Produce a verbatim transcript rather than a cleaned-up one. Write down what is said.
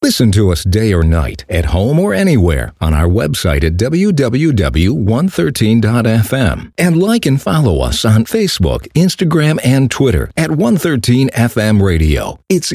Listen to us day or night, at home or anywhere, on our website at w w w dot one thirteen dot f m. And like and follow us on Facebook, Instagram, and Twitter at one thirteen F M Radio. It's